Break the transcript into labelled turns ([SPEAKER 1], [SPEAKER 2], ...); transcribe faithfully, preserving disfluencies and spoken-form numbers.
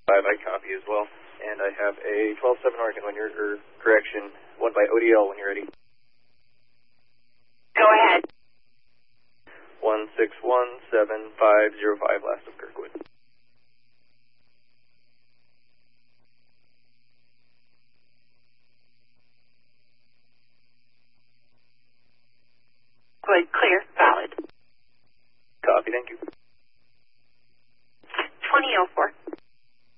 [SPEAKER 1] five, I copy as well. And I have a twelve seven Oregon when you're, or correction, one by O D L when you're ready.
[SPEAKER 2] Go ahead.
[SPEAKER 1] one six one seven five zero five, last of Kirkwood.